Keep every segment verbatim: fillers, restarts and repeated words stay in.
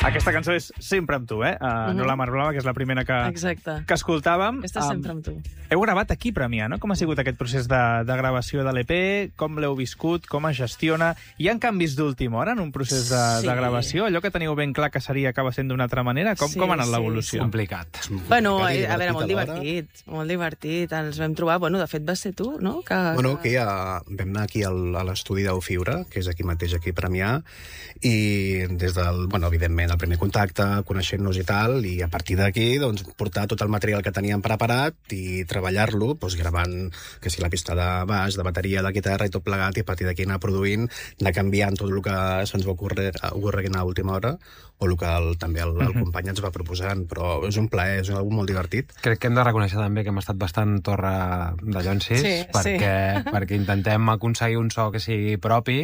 Aquesta cançó és Sempre amb tu, eh? Uh, mm-hmm. No la Mar Blava, que és la primera que, Exacte. que escoltàvem. Aquesta um, Sempre amb tu. Heu gravat aquí, Premià, no? Com ha sigut aquest procés de, de gravació de l'E P? Com l'heu viscut? Com es gestiona? Hi ha canvis d'última hora en un procés de, sí. de gravació? Allò que teniu ben clar que seria acaba sent d'una altra manera? Com, sí, com ha anat sí, l'evolució? Sí. Complicat. Bueno, a veure, molt divertit. Molt divertit. Ens vam trobar... Bueno, de fet, va ser tu, no? Que, bueno, que... que ja vam anar aquí al, a l'estudi d'Eufiura, que és aquí mateix, aquí a Premià, i des del, bueno, evidentment, el primer contacte, coneixent-nos i tal, i a partir d'aquí, doncs, portar tot el material que teníem preparat i treballar-lo, doncs, gravant, que si la pista de baix, de bateria, de guitarra i tot plegat, i a partir d'aquí anar produint, anar canviant tot el que se'ns va ocórrer, ocórrer a última hora, o el que el, també el, el company ens va proposant, però és un plaer, és algo molt divertit. Crec que hem de reconèixer també que hem estat bastant torre de llonsis, sí, perquè, sí. perquè intentem aconseguir un so que sigui propi,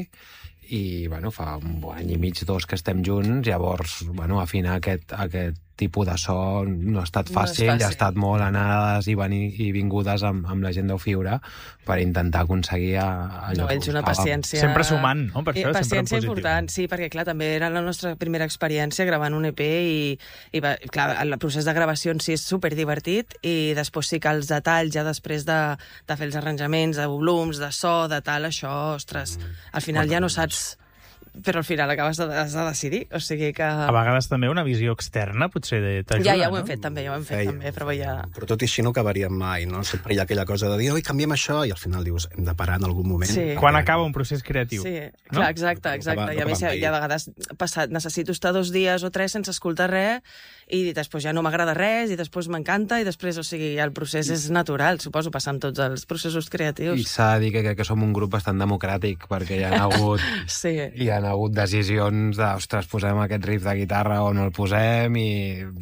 i bueno, fa un any i mig, dos que estem junts, llavors bueno, afinar aquest, aquest tipus de so no ha estat fàcil, no fàcil. Ha estat molt anades i, venir, i vingudes amb, amb la gent d'Eufiura per intentar aconseguir allò. No, ells una paciència... Sempre sumant, no? Per això, paciència sempre important, sí, perquè clar, també era la nostra primera experiència gravant un E P i, i clar, el procés de gravació en si és superdivertit i després sí que els detalls, ja després de, de fer els arranjaments, de volums, de so, de tal, això, ostres, al final ja no saps... Però al final acabes de, has de decidir, o sigui que... A vegades també una visió externa potser t'ajuda, ja, ja ho hem no? fet també, ja ho hem fet Feia, també, però ja... Però tot i així no acabaríem mai, no? Sempre hi ha aquella cosa de dir, oi, canviem això, i al final dius, hem de parar en algun moment. Sí. Quan acaba un procés creatiu. Sí, no? clar, exacte, exacte. No I a més, ja, ja a vegades passat, necessito estar dos dies o tres sense escoltar res, i després ja no m'agrada res, i després m'encanta, i després, o sigui, el procés és natural, suposo, passar amb tots els processos creatius. I s'ha de dir que crec que som un grup bastant democràtic, perquè hi ha hagut, sí. hi ha hagut decisions de, ostres, posem aquest riff de guitarra o no el posem, i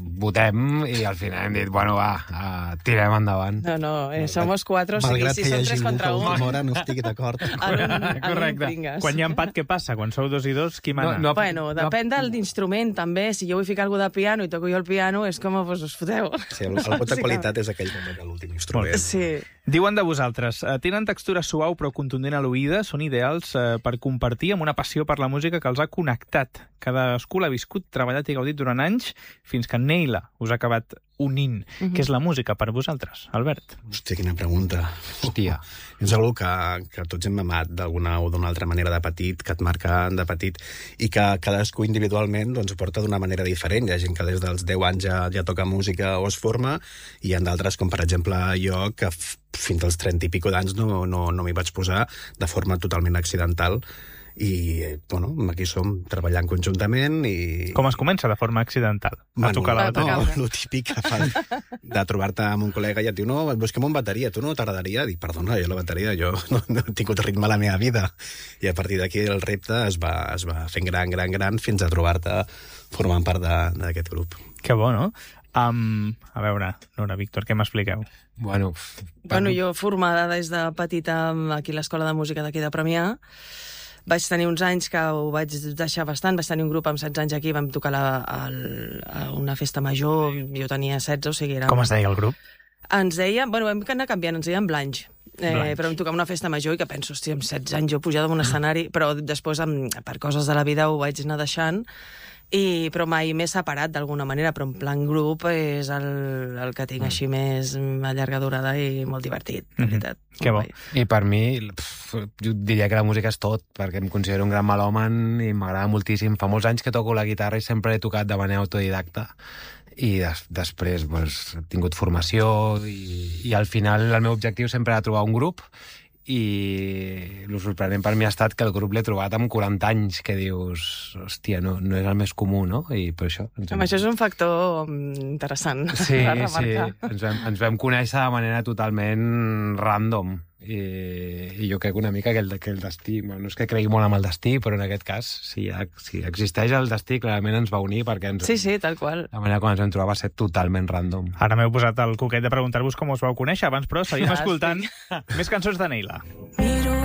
votem, i al final hem dit, bueno, va, uh, tirem endavant. No, no, eh, somos quatre, o sigui, si som tres contra un... Malgrat que hi hagi algú que a última hora no estigui d'acord. Correcte. Quan hi ha empat, què passa? Quan sou dos i dos, qui mana? No, no, bueno, depèn no. de l'instrument, també. Si jo vull ficar algú de piano i toco jo el piano, és com, pues, us foteu. Sí, el, el vot de qualitat és aquell que toca l'últim instrument. Sí. Diuen de vosaltres, eh, tenen textura suau però contundent a l'oïda, són ideals eh, per compartir amb una passió per la música que els ha connectat. Cadascú l'ha viscut, treballat i gaudit durant anys, fins que Neila us ha acabat unint. Mm-hmm. Què és la música per vosaltres, Albert? Hòstia, quina pregunta. Hòstia. És una que, que tots hem amat d'alguna o d'una altra manera de petit, que et marca de petit, i que cadascú individualment doncs, ho porta d'una manera diferent. Hi ha gent que des dels deu anys ja, ja toca música o es forma, i hi ha d'altres, com per exemple jo, que fins als trenta i pico d'anys no, no, no m'hi vaig posar de forma totalment accidental. I, bueno, aquí som treballant conjuntament i... Com es comença de forma accidental? A bueno, tocar la bateria? No, el típic que fan de trobar-te amb un col·lega i et diu, no, busquem una bateria, tu no t'agradaria? Dic, perdona, jo la bateria, jo no, no he tingut ritme a la meva vida. I a partir d'aquí el repte es va, es va fent gran, gran, gran, fins a trobar-te formant part d'aquest grup. Que bo, no? Um, a veure, Nora, Víctor, què m'expliqueu? Bueno, bueno, jo formada des de petita aquí a l'Escola de Música d'aquí de Premià, vaig tenir uns anys que ho vaig deixar bastant, vaig tenir un grup amb setze anys aquí, vam tocar la, el, a una festa major, jo tenia setze, o sigui... Era... Com es deia el grup? Ens deia, bueno, vam anar canviant, ens deien Blanche, eh, Blanche. però vam tocar una festa major i que penso, hòstia, amb setze anys jo pujada d'un escenari, però després, amb, per coses de la vida, ho vaig anar deixant, i, però mai m'he separat d'alguna manera, però en plan grup és el, el que tinc així més a llarga durada i molt divertit, de veritat. Mm-hmm. Que bo. I per mi, pf, jo diria que la música és tot, perquè em considero un gran melòman i m'agrada moltíssim. Fa molts anys que toco la guitarra i sempre he tocat de manera autodidacta. I des, després pues, he tingut formació i, i al final el meu objectiu sempre era trobar un grup, i el sorprenent per mi ha estat que el grup l'he trobat amb quaranta anys, que dius, hòstia, no, no és el més comú, no? I per això... Ens hem... Això és un factor interessant sí, a remarcar. Sí, ens vam, ens vam conèixer de manera totalment random. I, i jo crec una mica que el, que el destí, no és que cregui molt amb el destí, però en aquest cas, si, si existeix el destí, clarament ens va unir, perquè ens, sí, sí, tal qual. la manera com ens vam trobar va ser totalment random. Ara m'heu posat el coquet de preguntar-vos com us vau conèixer abans, però seguim escoltant més cançons de Neila.